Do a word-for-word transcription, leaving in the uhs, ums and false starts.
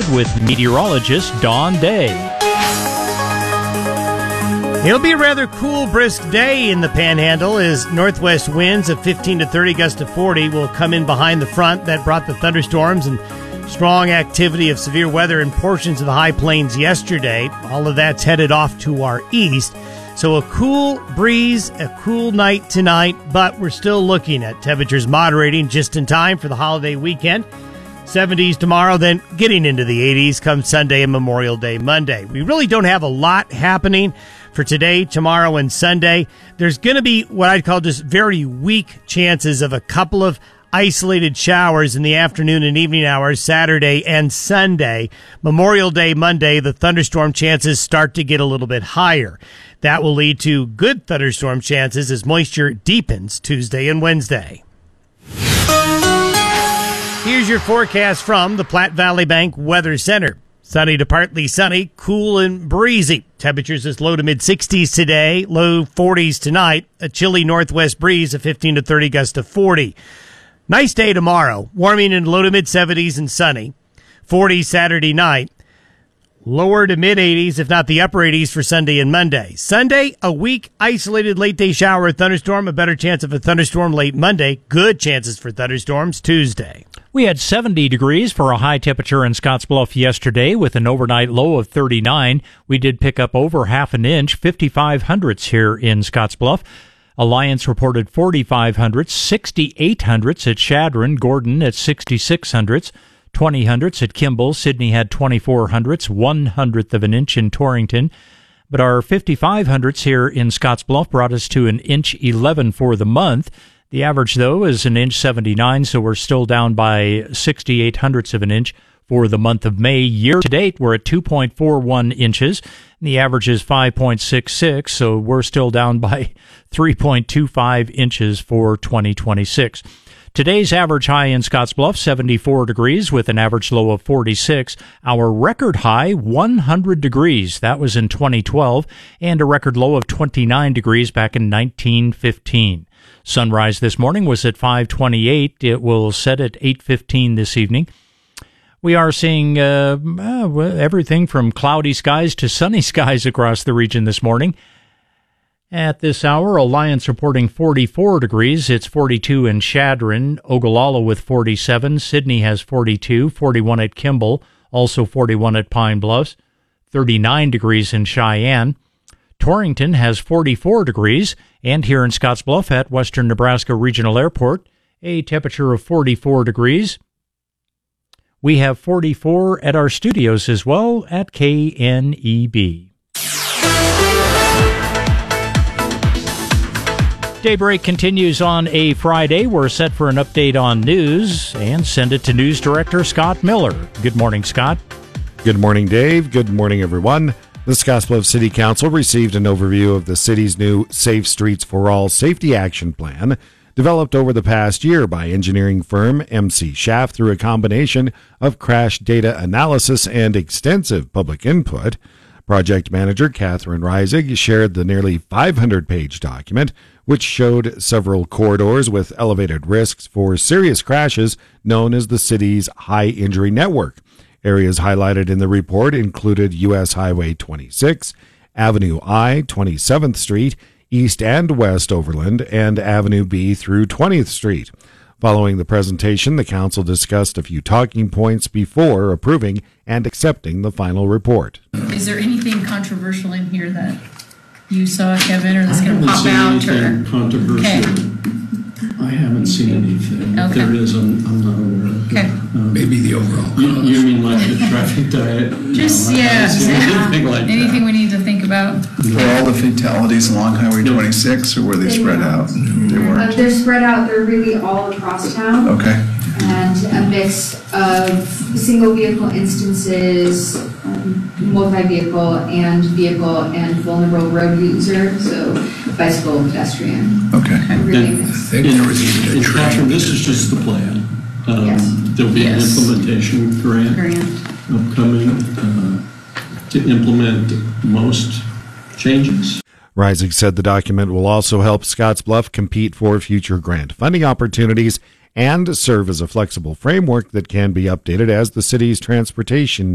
with meteorologist Don Day. It'll be a rather cool, brisk day in the Panhandle as northwest winds of fifteen to thirty, gusts to forty will come in behind the front that brought the thunderstorms and strong activity of severe weather in portions of the high plains yesterday. All of that's headed off to our east. So a cool breeze, a cool night tonight, but we're still looking at temperatures moderating just in time for the holiday weekend. seventies tomorrow, then getting into the eighties come Sunday and Memorial Day Monday. We really don't have a lot happening for today, tomorrow, and Sunday. There's going to be what I'd call just very weak chances of a couple of isolated showers in the afternoon and evening hours Saturday and Sunday. Memorial Day Monday, the thunderstorm chances start to get a little bit higher. That will lead to good thunderstorm chances as moisture deepens Tuesday and Wednesday. Here's your forecast from the Platte Valley Bank Weather Center. Sunny to partly sunny, cool and breezy. Temperatures as low to mid-sixties today, low forties tonight. A chilly northwest breeze of fifteen to thirty, gusts to forty. Nice day tomorrow, warming in low to mid-seventies and sunny. forty Saturday night. Lower to mid-eighties, if not the upper eighties for Sunday and Monday. Sunday, a weak, isolated late-day shower or thunderstorm. A better chance of a thunderstorm late Monday. Good chances for thunderstorms Tuesday. We had seventy degrees for a high temperature in Scottsbluff yesterday with an overnight low of thirty-nine. We did pick up over half an inch, fifty-five hundredths here in Scottsbluff. Alliance reported forty-five hundredths, sixty-eight hundredths at Chadron, Gordon at sixty-six hundredths. twenty hundredths at Kimball. Sydney had twenty-four hundredths, one hundredth of an inch in Torrington. But our fifty-five hundredths here in Scottsbluff brought us to an inch eleven for the month. The average, though, is an inch seventy-nine, so we're still down by sixty-eight hundredths of an inch for the month of May. Year to date, we're at two point four one inches. The average is five point six six, so we're still down by three point two five inches for twenty twenty-six. Today's average high in Scottsbluff, seventy-four degrees with an average low of forty-six. Our record high, one hundred degrees. That was in twenty twelve, and a record low of twenty-nine degrees back in nineteen fifteen. Sunrise this morning was at five twenty-eight. It will set at eight fifteen this evening. We are seeing uh, uh, everything from cloudy skies to sunny skies across the region this morning. At this hour, Alliance reporting forty-four degrees. It's forty-two in Chadron. Ogallala with forty-seven. Sydney has forty-two. forty-one at Kimball. Also forty-one at Pine Bluffs. thirty-nine degrees in Cheyenne. Torrington has forty-four degrees. And here in Scottsbluff at Western Nebraska Regional Airport, a temperature of forty-four degrees. We have forty-four at our studios as well at K N E B. Daybreak continues on a Friday. We're set for an update on news and send it to News Director Scott Miller. Good morning, Scott. Good morning, Dave. Good morning, everyone. The Scottsbluff City Council received an overview of the city's new Safe Streets for All Safety Action Plan, developed over the past year by engineering firm M C Schaff through a combination of crash data analysis and extensive public input. Project manager Catherine Reisig shared the nearly five hundred page document, which showed several corridors with elevated risks for serious crashes known as the city's high injury network. Areas highlighted in the report included U S Highway twenty-six, Avenue I, twenty-seventh Street, East and West Overland, and Avenue B through twentieth Street. Following the presentation, the council discussed a few talking points before approving and accepting the final report. Is there anything controversial in here that you saw, Kevin, or that's going to pop out? I haven't seen anything controversial. Okay. I haven't seen anything. Okay. If there is, I'm, I'm not aware of it. Okay. Um, Maybe the overall. You, you mean like the traffic diet? Just, no, I yeah. haven't seen anything like Anything that. we need to think about? Were all the fatalities along Highway No. twenty-six, or were they They spread were. out? They Uh, weren't. they're spread out. They're really all across town, Okay. and a mix of single vehicle instances, um, multi-vehicle, and vehicle and vulnerable road user, so bicycle, pedestrian. Okay. Really And- I mixed. think there was even a And Catherine, train. this is just the plan. Um, Yes. There'll be an Yes. implementation grant Grant. upcoming uh, to implement most changes. Reisig said the document will also help Scottsbluff compete for future grant funding opportunities and serve as a flexible framework that can be updated as the city's transportation